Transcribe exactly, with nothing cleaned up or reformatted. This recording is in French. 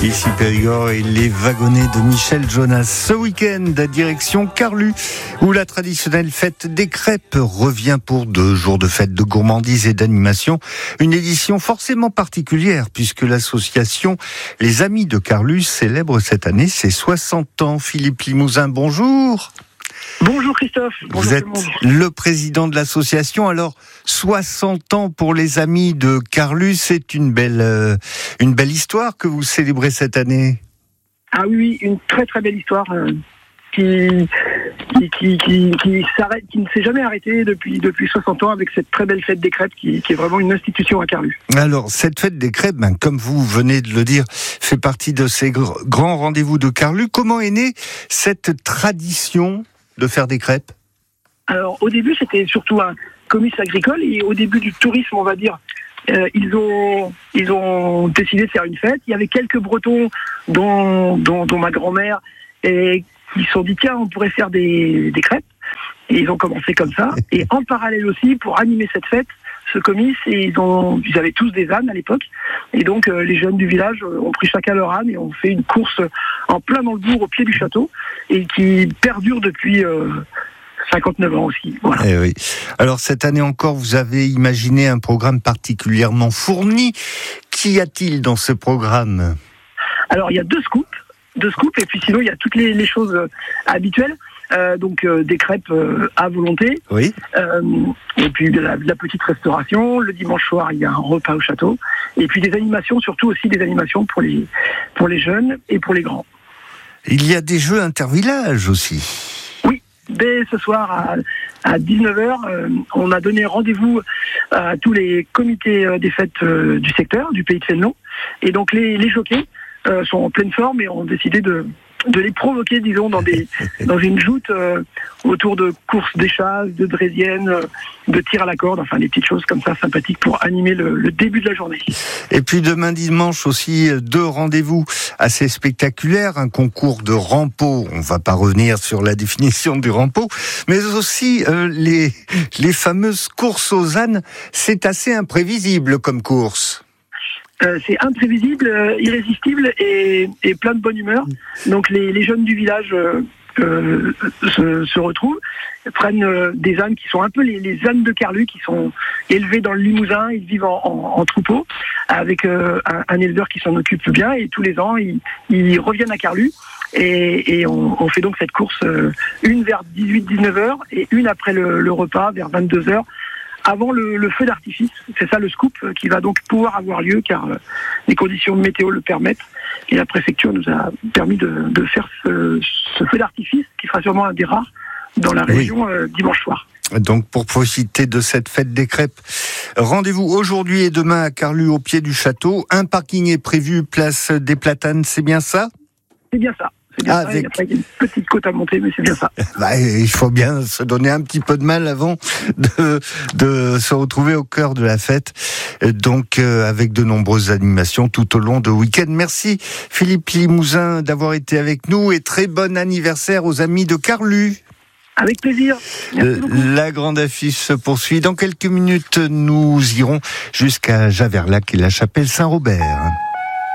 Ici Périgord et les wagonnets de Michel Jonas. Ce week-end, direction Carlu, où la traditionnelle fête des crêpes revient pour deux jours de fête de gourmandise et d'animation. Une édition forcément particulière puisque l'association Les Amis de Carlu célèbre cette année ses soixante ans. Philippe Limousin, bonjour. Bonjour Christophe. Bonjour. Vous êtes le président de l'association. Alors, soixante ans pour les Amis de Carlu, c'est une belle, euh, une belle histoire que vous célébrez cette année. Ah oui, une très très belle histoire euh, qui, qui, qui, qui, qui, s'arrête, qui ne s'est jamais arrêtée depuis, depuis soixante ans avec cette très belle fête des crêpes qui, qui est vraiment une institution à Carlu. Alors, cette fête des crêpes, ben, comme vous venez de le dire, fait partie de ces gr- grands rendez-vous de Carlu. Comment est née cette tradition de faire des crêpes? Alors au début c'était surtout un comice agricole et au début du tourisme on va dire euh, ils ont ils ont décidé de faire une fête. Il y avait quelques Bretons dont, dont, dont ma grand-mère et qui se sont dit tiens on pourrait faire des, des crêpes et ils ont commencé comme ça et en parallèle aussi pour animer cette fête ce comice et ils ont ils avaient tous des ânes à l'époque et donc euh, les jeunes du village ont pris chacun leur âne et ont fait une course en plein dans le bourg au pied du château et qui perdure depuis euh, cinquante-neuf ans aussi. Voilà. Eh oui. Alors cette année encore, vous avez imaginé un programme particulièrement fourni. Qu'y a-t-il dans ce programme? Alors il y a deux scoops, deux scoops et puis sinon il y a toutes les, les choses euh, habituelles. Euh, donc euh, des crêpes euh, à volonté. Oui. Euh, et puis de la, de la petite restauration. Le dimanche soir, il y a un repas au château. Et puis des animations, surtout aussi des animations pour les pour les jeunes et pour les grands. Il y a des jeux intervillages aussi. Oui. Dès ce soir à, à dix-neuf heures, euh, on a donné rendez-vous à tous les comités euh, des fêtes euh, du secteur, du pays de Fénelon. Et donc les, les jockeys euh, sont en pleine forme et ont décidé de de les provoquer, disons, dans des dans une joute euh, autour de courses d'échasse, de draisiennes, euh, de tir à la corde, enfin des petites choses comme ça sympathiques pour animer le, le début de la journée. Et puis demain dimanche aussi, deux rendez-vous assez spectaculaires, un concours de rampeau, on va pas revenir sur la définition du rampeau, mais aussi euh, les, les fameuses courses aux ânes, c'est assez imprévisible comme course. Euh, c'est imprévisible, euh, irrésistible et, et plein de bonne humeur. Donc les, les jeunes du village euh, euh, se, se retrouvent, prennent euh, des ânes qui sont un peu les, les ânes de Carlu, qui sont élevés dans le Limousin, ils vivent en, en, en troupeau, avec euh, un, un éleveur qui s'en occupe bien, et tous les ans, ils, ils reviennent à Carlu. Et, et on, on fait donc cette course, euh, une vers dix-huit dix-neuf heures et une après le, le repas vers vingt-deux heures. Avant le, le feu d'artifice, c'est ça le scoop qui va donc pouvoir avoir lieu car euh, les conditions de météo le permettent et la préfecture nous a permis de, de faire ce, ce feu d'artifice qui sera sûrement un des rares dans la région oui. euh, dimanche soir. Donc pour profiter de cette fête des crêpes, rendez-vous aujourd'hui et demain à Carlu au pied du château. Un parking est prévu place des Platanes, c'est bien ça? C'est bien ça. C'est bien ah, ça. avec... Après, il y a une petite côte à monter, mais c'est bien ça. Bah, il faut bien se donner un petit peu de mal avant de, de se retrouver au cœur de la fête. Donc, euh, avec de nombreuses animations tout au long de week-end. Merci Philippe Limousin d'avoir été avec nous et très bon anniversaire aux Amis de Carlu. Avec plaisir. Merci beaucoup. La grande affiche se poursuit. Dans quelques minutes, nous irons jusqu'à Javerlac et la chapelle Saint-Robert.